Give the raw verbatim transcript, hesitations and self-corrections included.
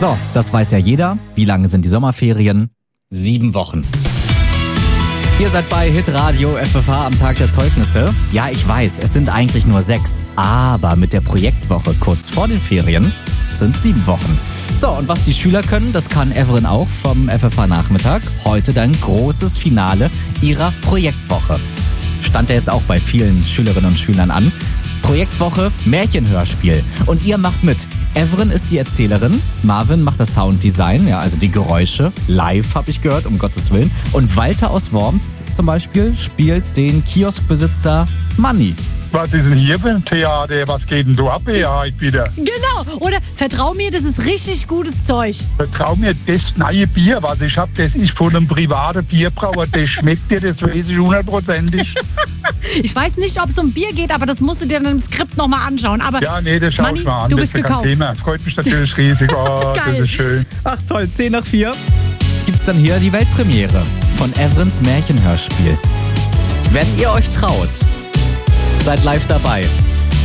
So, das weiß ja jeder. Wie lange sind die Sommerferien? Sieben Wochen. Ihr seid bei Hitradio F F H am Tag der Zeugnisse. Ja, ich weiß, es sind eigentlich nur sechs. Aber mit der Projektwoche kurz vor den Ferien sind sieben Wochen. So, und was die Schüler können, das kann Evren auch vom F F H-Nachmittag. Heute dann großes Finale ihrer Projektwoche. Stand ja jetzt auch bei vielen Schülerinnen und Schülern an. Projektwoche Märchenhörspiel. Und ihr macht mit. Evren ist die Erzählerin, Marvin macht das Sounddesign, ja, also die Geräusche. Live, habe ich gehört, um Gottes Willen. Und Walter aus Worms zum Beispiel spielt den Kioskbesitzer Manni. Was ist denn hier für ein Theater? Was geht denn da ab hier heute wieder? Genau, oder vertrau mir, das ist richtig gutes Zeug. Vertrau mir, das neue Bier, was ich hab, das ist von einem privaten Bierbrauer. Das schmeckt dir, das weiß ich hundertprozentig. Ich weiß nicht, ob es um Bier geht, aber das musst du dir in einem Skript nochmal anschauen. Aber ja, nee, das schau Manni, ich mal an. du das bist ist kein gekauft. Thema. Freut mich natürlich riesig. Oh, Geil. Das ist schön. Ach toll, zehn nach vier gibt's dann hier die Weltpremiere von Evrens Märchenhörspiel. Wenn ihr euch traut, seid live dabei.